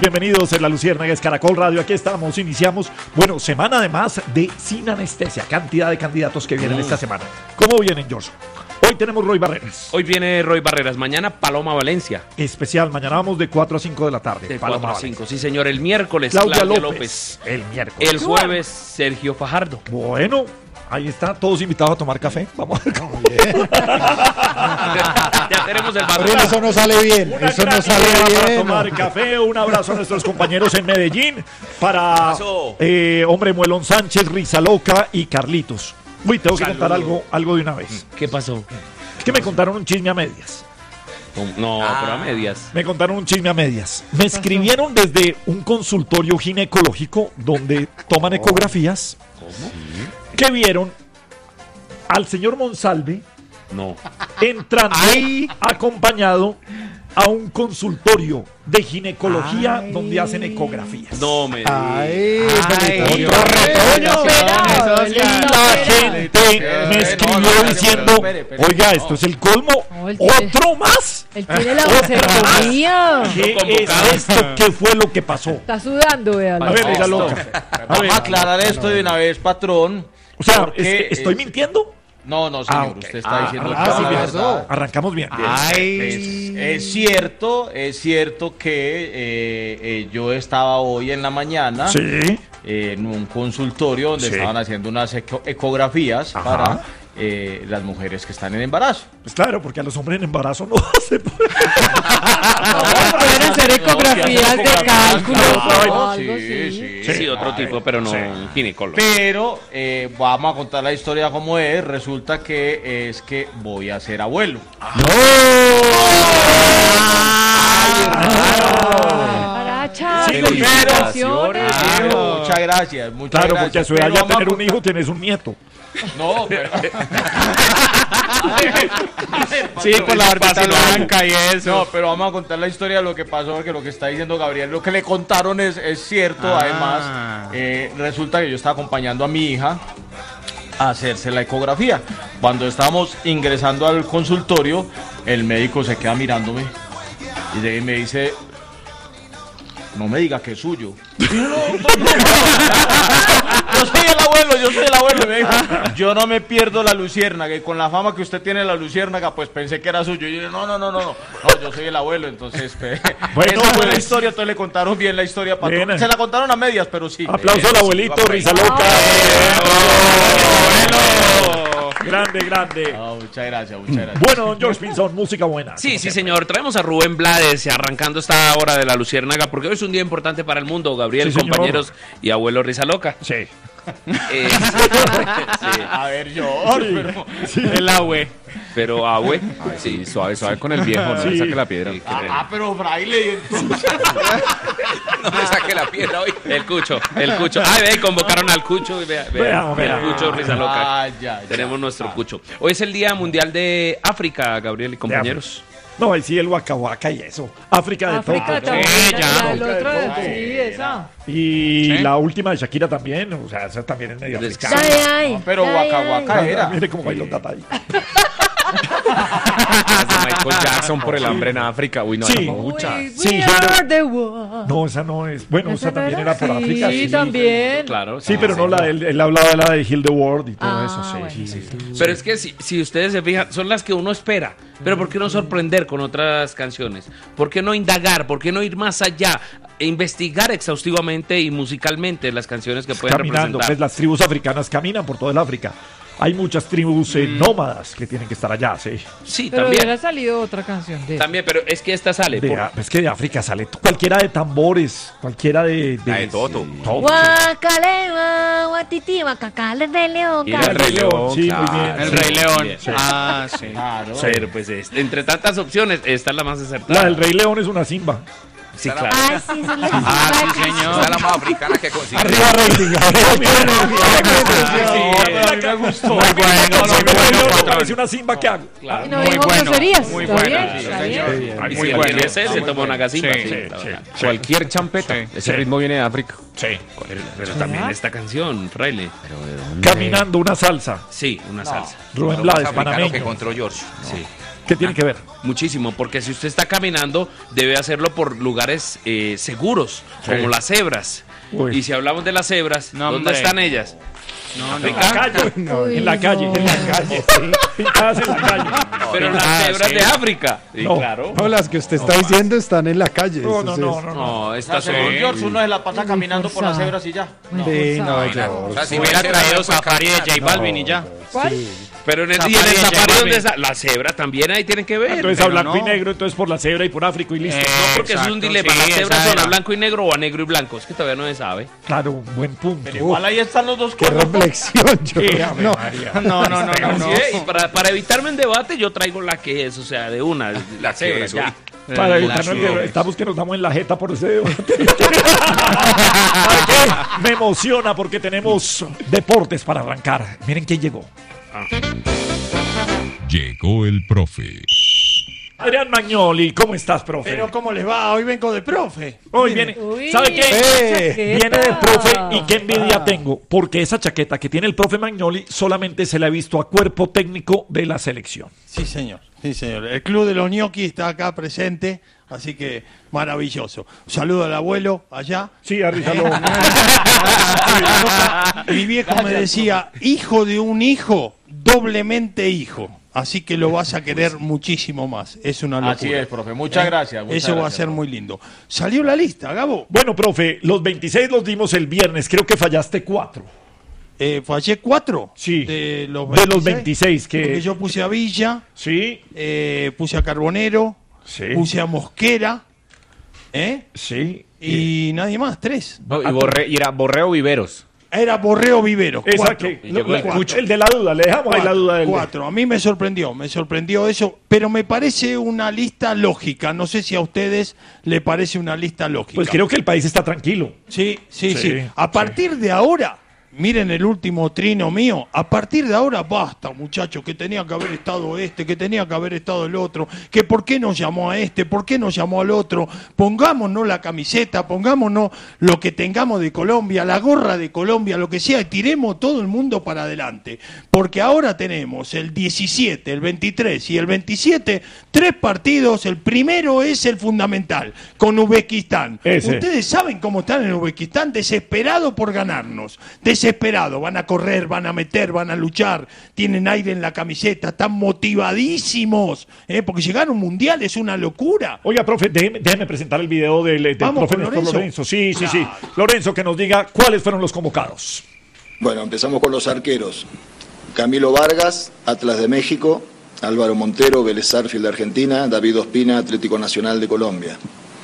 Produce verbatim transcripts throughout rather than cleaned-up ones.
bienvenidos en La Luciérnaga, es Caracol Radio, aquí estamos, iniciamos, bueno, semana además de Sin Anestesia, cantidad de candidatos que vienen mm. esta semana. ¿Cómo vienen, George? Hoy tenemos Roy Barreras. Hoy viene Roy Barreras, mañana Paloma Valencia. Especial, mañana vamos de cuatro a cinco de la tarde. De Paloma cuatro a cinco, sí señor, el miércoles Claudia, Claudia López. López. El miércoles. El jueves Sergio Fajardo. Bueno, ahí está, todos invitados a tomar café. Vamos a ver cómo Ya tenemos el vaso. Pero eso no sale bien. Una Eso gran no sale idea bien. para tomar café. Un abrazo a nuestros compañeros en Medellín. Para eh, Hombre Muelón Sánchez, Risa Loca y Carlitos. Uy, tengo que Saludo. contar algo, algo de una vez. ¿Qué pasó? Es que me contaron un chisme a medias. No, Ah. pero a medias. Me contaron un chisme a medias. Me escribieron desde un consultorio ginecológico donde toman ecografías. ¿Cómo? Que vieron al señor Monsalve No. entrando Ay. acompañado a un consultorio de ginecología Ay. donde hacen ecografías. No me digas. Ay, Ay, Felipe. otro retoño. La gente me escribió diciendo, oiga, esto es el colmo, No, él tiene- otro más. Él tiene la vasectomía. ¿Qué convocado. es esto? ¿Qué fue lo que pasó? Está sudando, véalo. A ver, diga loca. A ver, Vamos a aclarar esto de una vez, patrón. o sea, porque, ¿es que ¿estoy eh, mintiendo? No, no, señor, Ah, ok. usted está Ah, diciendo ah, toda sí, la bien. verdad. Arrancamos bien. Es, es cierto, es cierto que eh, eh, yo estaba hoy en la mañana Sí. eh, en un consultorio donde Sí. estaban haciendo unas eco- ecografías Ajá. para eh, las mujeres que están en embarazo. Pues claro, porque a los hombres en embarazo no se puede. Pueden hacer ecografías de cálculo Claro, o algo sí, así. sí, Sí, otro claro. tipo, pero no Sí. un ginecólogo. Pero eh, vamos a contar la historia como es. Resulta que es que voy a ser abuelo. Aracha, Sí, felicitaciones. Claro, muchas gracias, muchas Claro, gracias. porque a su edad Pero ya vamos a tener un contar- hijo tienes un nieto. No, pero... Sí, por la órbita blanca y eso. No, pero vamos a contar la historia de lo que pasó, porque lo que está diciendo Gabriel, lo que le contaron es, es cierto. Ah. Además, eh, resulta que yo estaba acompañando a mi hija a hacerse la ecografía. Cuando estábamos ingresando al consultorio, el médico se queda mirándome y de ahí me dice, no me diga que es suyo. Yo soy el abuelo, yo soy el abuelo. Y me dijo, yo no me pierdo la luciérnaga. Y con la fama que usted tiene la luciérnaga, pues pensé que era suyo. Y yo dije, no, no, no, no, no, no, yo soy el abuelo. Entonces, pe- Bueno, esa fue la pues. historia. Entonces le contaron bien la historia. Patrón. Bien. Se la contaron a medias, pero sí. Aplauso Eh, al sí, abuelito, va por ahí. Risa Loca. Bueno. Grande, grande. Ah, muchas gracias, muchas gracias. Bueno, don George Pinzón, música buena. Sí, sí, señor. Traemos a Rubén Blades arrancando esta hora de la Luciérnaga porque hoy es un día importante para el mundo, Gabriel, Sí, señor. compañeros y abuelo Risa Loca. Sí. Eh, sí, A ver, yo. Pero, el abue. Pero abue. Sí, suave, suave con el viejo, no Sí. le saque la piedra. ah, ah, pero fraile. entonces- No me saque la piedra hoy. El cucho, el cucho. Ay, ve, convocaron al cucho. y Vea, vea, Veamos, el veamos. cucho Risa Loca. Ah, ya, ya. Tenemos nuestro cucho. Hoy es el Día Mundial de África, Gabriel y compañeros. No, ahí sí el Waka Waka y eso. África de África todo. también. Sí, ya. la- el otro, África de sí, esa. Y la última de Shakira también. O sea, esa también es medio De- africana. Ay, ay. Pero ay, Waka ay. Waka era. Mire cómo bailó Tata ahí. Michael Jackson por el hambre en África. Uy, no, Sí. hay muchas. We, Sí, we pero- are the world. No, esa no es. Bueno, esa ¿Esa no también era? era por Sí, África. Sí, también. Claro. Sí, pero no la él, él hablaba de la de Heal the World y todo Ah, eso, sí. bueno. sí, sí. Pero es que si, si ustedes se fijan, son las que uno espera. Pero ¿por qué no sorprender con otras canciones? ¿Por qué no indagar? ¿Por qué no ir más allá? E investigar exhaustivamente y musicalmente las canciones que pueden Caminando, pues representar. las tribus africanas caminan por toda el África. Hay muchas tribus eh, nómadas que tienen que estar allá, sí. Sí, Pero también. hubiera salido otra canción de También, pero es que esta sale. De, por- a- es que de África sale t- cualquiera de tambores, cualquiera de... de, La de Toto. Toto. Guacalema, guatiti, guacacale de león. Y el Rey León, sí, muy bien. El Sí. Rey León. Sí. Ah, sí. Claro. Pero pues es- entre tantas opciones, esta es la más acertada. La del Rey León es una Simba. Sí, claro. Ay, sí, sí, sí. Ah, sí, señor. Esa es la más africana que consigue. Arriba rating. A mí me gustó. Muy Muy bueno, bueno, me parece una Simba que hago. Claro. No dijo groserías. muy ¿Está bueno, bien? sí, ¿Está señor. bien? Y Muy si bueno. alguien ese, se toma una gasimba. Sí, sí, sí, la sí. verdad. Cualquier champeta. Sí. Ese Sí. ritmo viene de África. Sí. Pero, pero también esta canción, Fraile. Caminando una salsa. Sí, una salsa. Rubén Lo más Blades, africano que panameño. encontró George. Sí. ¿Qué tiene que ver? Muchísimo, porque si usted está caminando, debe hacerlo por lugares eh, seguros, Sí. como las cebras. Uy. Y si hablamos de las cebras, No, ¿dónde hombre. están ellas? No, En la calle, en la calle, en la calle, sí, pintadas en la calle. Pero las Ah, cebras sí. de África. Sí, No. claro. No, las que usted está diciendo están en la calle. No, no, entonces- no, no, no. No, O sea, estas son... según George, uno se la pasa Muy caminando por las forzado. cebras y ya. Muy Sí, no, forzado. George. O sea, si Hubiera hubiera traído Safari de J Balvin y ya. Sí. Pero en el, Safari y en el de safari J donde Balvin. está la cebra también ahí tienen que ver. Entonces a pero blanco y no. negro, entonces por la cebra y por África y listo. Eh, No, porque eso es un Exacto, dilema. sí, ¿Las cebras esa son a era. blanco y negro o a negro y blanco? Es que todavía no se sabe. Claro, buen punto. Pero igual ahí están los dos Qué cuernos. reflexión, George. Sí, Ave No, María. No, no, no, no, no. Sí, y para, para evitarme en debate, yo traigo la que es, o sea, de una, la cebra, eso. ya. Para Eh, evitarnos la- el debate, estamos que nos damos en la jeta por ese debate. ¿Sabe qué? Me emociona porque tenemos deportes para arrancar. Miren quién llegó. Llegó el profe. Adrián Magnoli, ¿cómo estás, profe? Pero ¿cómo les va? Hoy vengo de profe. Hoy viene, Uy, ¿sabe qué? Eh, Viene de profe y qué envidia tengo, porque esa chaqueta que tiene el profe Magnoli solamente se la he visto a cuerpo técnico de la selección. Sí, señor. Sí, señor. El club de los ñoquis está acá presente, así que maravilloso. Un saludo al abuelo allá. Sí, arrízalo. Mi viejo me decía, hijo de un hijo, doblemente hijo. Así que lo vas a querer muchísimo más. Es una locura. Así es, profe. Muchas gracias. muchas Eso va a gracias, ser profe. muy lindo. Salió la lista, Gabo. Bueno, profe, los veintiséis los dimos el viernes, creo que fallaste cuatro. Eh, fallé cuatro. Sí. De los De los veintiséis que- Porque yo puse a Villa, Sí, eh, puse a Carbonero, sí, puse a Mosquera, ¿eh? sí. Y nadie más, tres. No, y, borré, y era Borreo Viveros. Era Borreo Vivero. Esa cuatro. que, Y llegó el la- cuatro. el de la duda, le dejamos ahí la duda del Cuatro. A mí me sorprendió, me sorprendió eso, pero me parece una lista lógica. No sé si a ustedes le parece una lista lógica. Pues creo que el país está tranquilo. Sí, sí, sí. Sí, A partir de ahora, miren el último trino mío, a partir de ahora basta, muchachos, que tenía que haber estado este, que tenía que haber estado el otro, que por qué nos llamó a este, por qué nos llamó al otro, pongámonos la camiseta, pongámonos lo que tengamos de Colombia, la gorra de Colombia, lo que sea, y tiremos todo el mundo para adelante, porque ahora tenemos el diecisiete, el veintitrés y el veintisiete, tres partidos, el primero es el fundamental, con Uzbekistán. Ese. Ustedes saben cómo están en Uzbekistán, desesperados por ganarnos, desesperados, van a correr, van a meter, van a luchar, tienen aire en la camiseta, están motivadísimos, ¿eh? Porque llegar a un mundial es una locura. Oiga, profe, déjeme, déjeme presentar el video del, del Vamos profe con Néstor Lorenzo. Lorenzo. Sí, sí, sí. Claro. Lorenzo, que nos diga cuáles fueron los convocados. Bueno, empezamos con los arqueros. Camilo Vargas, Atlas de México, Álvaro Montero, Vélez Sarsfield de Argentina, David Ospina, Atlético Nacional de Colombia.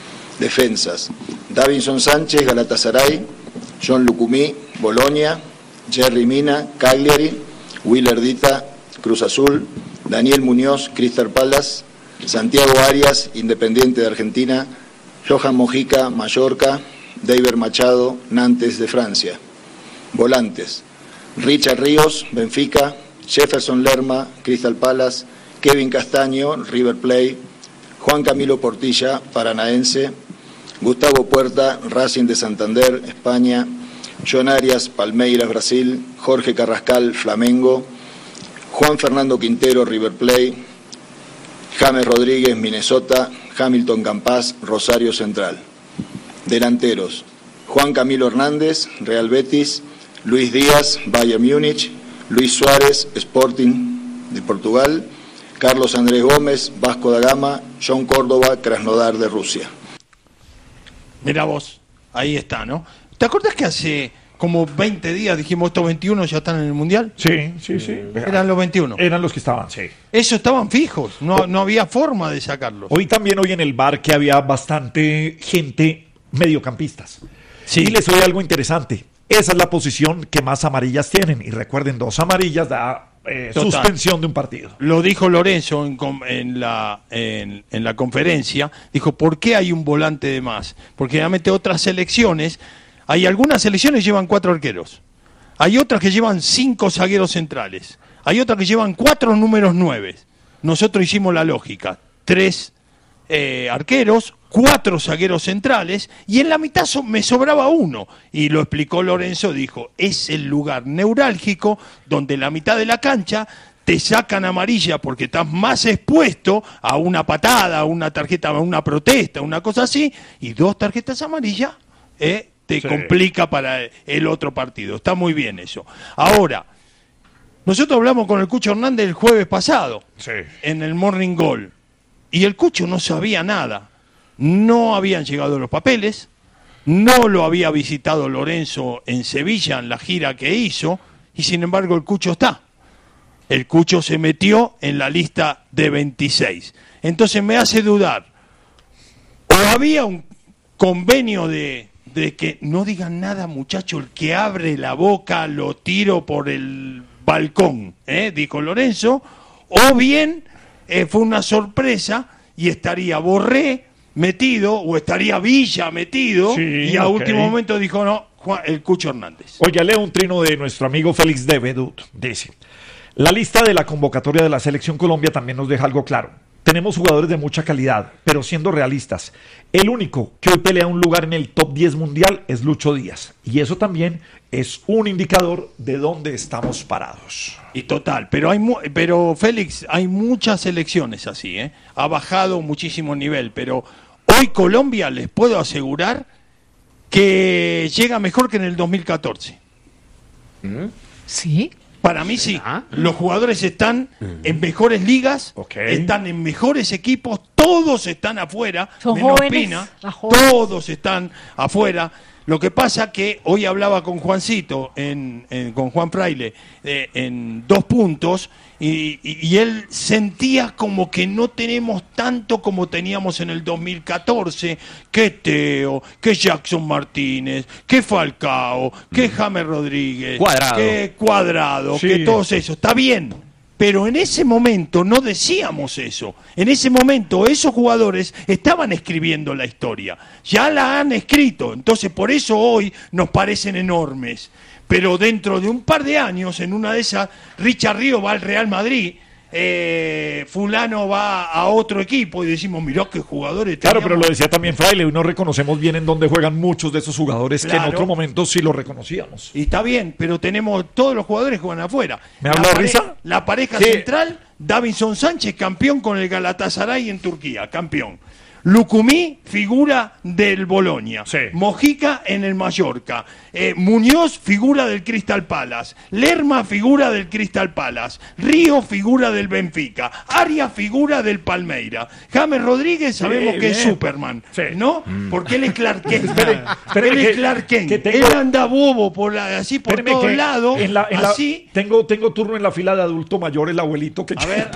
Defensas, Davinson Sánchez, Galatasaray, John Lucumí, Bolonia, Jerry Mina, Cagliari, Willer Dita, Cruz Azul, Daniel Muñoz, Crystal Palace, Santiago Arias, Independiente de Argentina, Johan Mojica, Mallorca, David Machado, Nantes de Francia. Volantes, Richard Ríos, Benfica, Jefferson Lerma, Crystal Palace, Kevin Castaño, River Plate, Juan Camilo Portilla, Paranaense, Gustavo Puerta, Racing de Santander, España, John Arias, Palmeiras, Brasil, Jorge Carrascal, Flamengo, Juan Fernando Quintero, River Plate, James Rodríguez, Minnesota, Hamilton Campas, Rosario Central. Delanteros, Juan Camilo Hernández, Real Betis, Luis Díaz, Bayern Múnich, Luis Suárez, Sporting de Portugal, Carlos Andrés Gómez, Vasco da Gama, John Córdoba, Krasnodar de Rusia. Mirá vos, ahí está, ¿no? ¿Te acordás que hace como veinte días dijimos estos veintiuno ya están en el mundial? Sí, sí, sí. Eran los veintiuno. Eran los que estaban, sí. Esos estaban fijos, no, no había forma de sacarlos. Hoy también, hoy en el bar, que había bastante gente mediocampistas. Sí. Y les doy algo interesante. Esa es la posición que más amarillas tienen. Y recuerden, dos amarillas da eh, Total. suspensión de un partido. Lo dijo Lorenzo en, com- en la, en, en la conferencia, dijo, ¿por qué hay un volante de más? Porque realmente otras selecciones, hay algunas selecciones que llevan cuatro arqueros, hay otras que llevan cinco zagueros centrales, hay otras que llevan cuatro números nueve. Nosotros hicimos la lógica, tres eh, arqueros, cuatro zagueros centrales, y en la mitad so- me sobraba uno. Y lo explicó Lorenzo, dijo, es el lugar neurálgico donde en la mitad de la cancha te sacan amarilla porque estás más expuesto a una patada, a una tarjeta, a una protesta, una cosa así, y dos tarjetas amarillas eh, te Sí. complica para el otro partido. Está muy bien eso. Ahora, nosotros hablamos con el Cucho Hernández el jueves pasado Sí. en el Morning Goal, y el Cucho no sabía nada. No habían llegado los papeles, no lo había visitado Lorenzo en Sevilla en la gira que hizo, y sin embargo el Cucho está. El Cucho se metió en la lista de veintiséis. Entonces me hace dudar. O había un convenio de, de que no digan nada, muchacho, el que abre la boca lo tiro por el balcón, ¿eh? dijo Lorenzo, o bien eh, fue una sorpresa y estaría Borré metido, o estaría Villa metido, Sí, y a ok. último momento dijo no, Juan- el Cucho Hernández. Oiga, leo un trino de nuestro amigo Félix de Bedut. Dice, la lista de la convocatoria de la Selección Colombia también nos deja algo claro. Tenemos jugadores de mucha calidad, pero siendo realistas, el único que hoy pelea un lugar en el top diez mundial es Lucho Díaz. Y eso también es un indicador de dónde estamos parados. Y total, pero hay mu- pero Félix, hay muchas selecciones así, ¿eh? Ha bajado muchísimo el nivel, pero hoy Colombia les puedo asegurar que llega mejor que en el dos mil catorce. ¿Sí? Para mí sí. Los jugadores están en mejores ligas, Ok. están en mejores equipos, todos están afuera, Son menos jóvenes, Pina, más jóvenes. todos están afuera. Lo que pasa que hoy hablaba con Juancito, en, en- con Juan Fraile, eh, en dos puntos, y, y- y él sentía como que no tenemos tanto como teníamos en el dos mil catorce, que Teo, que Jackson Martínez, que Falcao, que James Rodríguez, Cuadrado. que Cuadrado, Sí. que todos esos. Está bien. Pero en ese momento no decíamos eso. En ese momento esos jugadores estaban escribiendo la historia. Ya la han escrito. Entonces por eso hoy nos parecen enormes. Pero dentro de un par de años, en una de esas, Richard Río va al Real Madrid, eh, fulano va a otro equipo y decimos, mirá qué jugadores Claro, pero teníamos. lo decía también Fraile, hoy no reconocemos bien en dónde juegan muchos de esos jugadores que en Claro. otro momento sí los reconocíamos. Y está bien, pero tenemos todos los jugadores que juegan afuera. ¿Me La habla pare- Risa? La pareja Sí. central, Davinson Sánchez, campeón con el Galatasaray en Turquía, campeón. Lucumí, figura del Bolonia. Sí. Mojica en el Mallorca. Eh, Muñoz, figura del Crystal Palace. Lerma, figura del Crystal Palace. Río, figura del Benfica. Arias, figura del Palmeira. James Rodríguez, sabemos Sí, que es bien. Superman, Sí. ¿no? Porque él es Clark Kent. espere él es que- Clark Kent. que tengo- Él anda bobo por la, así por Espéreme todos que lados. en la- en la- así. tengo, tengo turno en la fila de adulto mayor, el abuelito que A ver.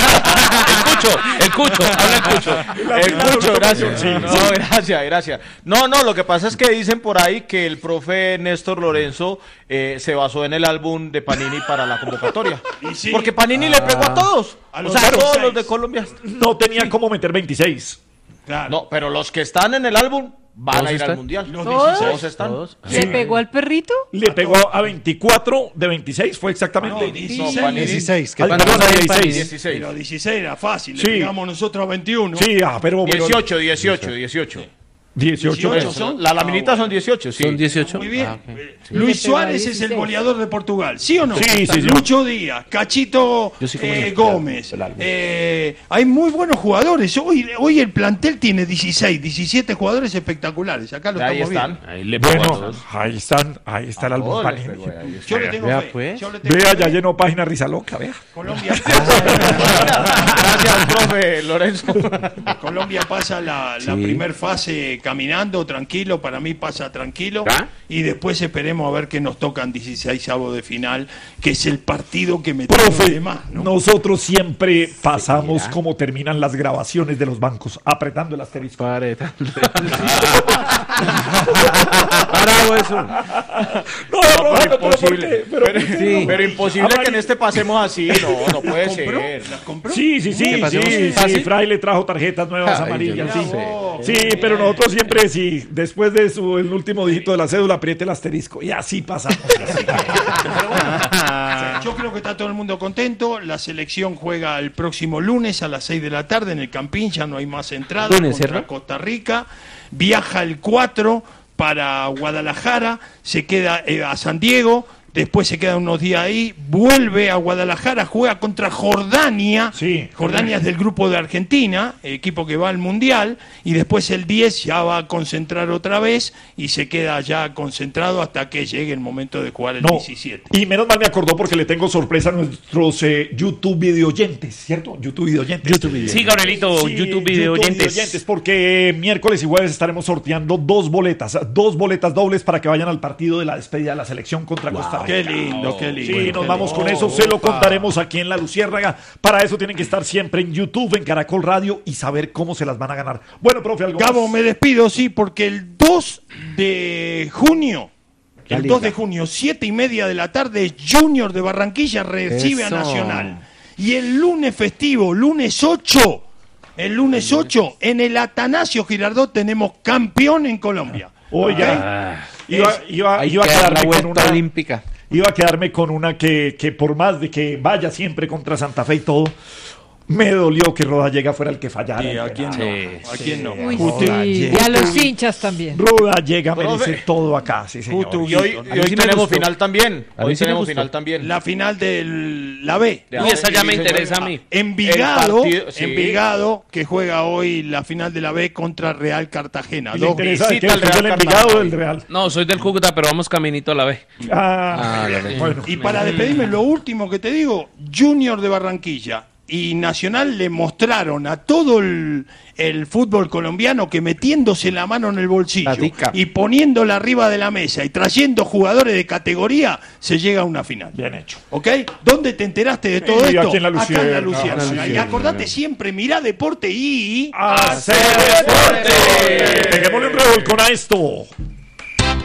El Cucho, el Cucho, habla el Cucho. El Cucho, gracias. Sí, no, gracias, gracias. No, no, lo que pasa es que dicen por ahí que el profe Néstor Lorenzo eh, se basó en el álbum de Panini para la convocatoria. Y sí. Porque Panini le pegó a todos. A o los sea, a todos dieciséis. los de Colombia. no tenía cómo meter veintiséis. Claro. No, pero los que están en el álbum van ¿Todos a ir al están? mundial. Los ¿Todos? dieciséis. Todos están. Todos. ¿Le pegó al perrito? Le pegó a veinticuatro de veintiséis, fue exactamente. No, dieciséis. No, Panini. dieciséis. Ay, Que perdón, ¿Cuántos hay en dieciséis. París? dieciséis. Pero dieciséis era fácil. Sí. Le pegamos nosotros a veintiuno. Sí, ah, pero, pero dieciocho, dieciocho, dieciocho. dieciocho. dieciocho son. La laminita son dieciocho, sí. Son dieciocho. Muy bien. Ah, ok. Eh, Sí. Luis Le pegó a Suárez es el dieciséis. goleador de Portugal, ¿sí o no? Sí, sí, sí. Lucho Díaz, Cachito Yo sí como eh, el- Gómez. el álbum. Eh, hay muy buenos jugadores. Hoy, hoy el plantel tiene dieciséis, diecisiete jugadores espectaculares. Acá lo Ahí estamos están. viendo. Ahí le pegó a Bueno, todos. ahí están, ahí está el álbum Todos les Panini. pegó ahí. Yo le tengo Vea, fe. pues. Yo le tengo Vea, fe. ya llenó página risa loca, vea. Colombia pasa, Gracias, profe Lorenzo. Colombia pasa la, la Sí. primer fase caminando, tranquilo. Para mí pasa tranquilo. ¿Ah? Y después esperemos a ver qué nos tocan dieciséis avos de final, que es el partido que me toca Profe, de más, ¿no? nosotros siempre pasamos cómo terminan las grabaciones de los bancos, apretando el asterisco. Pareta. Bravo eso. No, No, profe, pero pero ¿por imposible. qué? Pero, Pero, ¿por qué sí, no? pero imposible que en este pasemos así. No, no puede ¿Compró? ser. ¿Las compró? Sí, sí, sí, ¿Qué sí, pasemos? sí, ¿Fácil? Fraile trajo tarjetas nuevas Ay, amarillas, yo sí. no sé. Sí, pero nosotros siempre, sí, después de su, el último dígito de la cédula, apriete el asterisco. Y así pasamos. Así que- Yo creo que está todo el mundo contento. La selección juega el próximo lunes a las seis de la tarde en el Campín. Ya no hay más entradas Lunes, contra ¿cierto? Costa Rica. Viaja el cuatro para Guadalajara. Se queda eh, a San Diego. después se queda unos días ahí, vuelve a Guadalajara, juega contra Jordania. Sí. Jordania es del grupo de Argentina, equipo que va al Mundial, y después el diez ya va a concentrar otra vez y se queda ya concentrado hasta que llegue el momento de jugar el No, diecisiete. y menos mal me acordó porque le tengo sorpresa a nuestros eh, YouTube video oyentes, ¿cierto? YouTube video oyentes. YouTube video. Sí, Gabrielito, Sí, YouTube video oyentes. porque miércoles y jueves estaremos sorteando dos boletas, dos boletas dobles para que vayan al partido de la despedida de la selección contra Costa Rica. Qué lindo, qué lindo. Sí, qué nos vamos lindo. con eso, se lo Opa. contaremos aquí en La Luciérnaga. Para eso tienen que estar siempre en YouTube, en Caracol Radio y saber cómo se las van a ganar. Bueno, profe, algo Gabo, más? me despido, sí, porque el dos de junio, La el Liga. dos de junio, siete y media de la tarde, Junior de Barranquilla recibe Eso. a Nacional. Y el lunes festivo, lunes ocho, el lunes ocho, en el Atanasio Girardot tenemos campeón en Colombia. Oiga, iba, iba, Hay iba a que dar la quedarme con vuelta una... olímpica. Iba a quedarme con una que, que por más de que vaya siempre contra Santa Fe y todo, me dolió que Rodallega fuera el que fallara. Sí, ¿a quién no? Sí, ¿A quién no? Uy, Justo- sí. Y a los hinchas también. Rodallega merece Profe. todo acá, sí señor. Justo- Y hoy, A y mí hoy sí me tenemos gustó. final también. A mí Hoy sí me tenemos gustó. final también. La final de la B. Uy, esa ya me Sí, interesa a señor. mí. Envigado, El partido- sí. Envigado, que juega hoy la final de la B contra Real Cartagena. ¿Y le Dos interesa de visita qué? al ¿Usted es Real del Envigado o Cartagena. del Real? No, soy del Cúcuta, pero vamos caminito a la B. Ah, Ah, la ve. bueno. Y para despedirme, lo último que te digo, Junior de Barranquilla y Nacional le mostraron a todo el, el fútbol colombiano que metiéndose la mano en el bolsillo La tica. y poniéndola arriba de la mesa y trayendo jugadores de categoría, se llega a una final. Bien hecho. ¿Ok? ¿Dónde te enteraste de todo Y esto? aquí en La Acá en La Luciérnaga. Luciérnaga. La Y Luciérnaga. acordate siempre, mirá deporte y... ¡Hacer deporte! Peguémosle un revolcón a esto.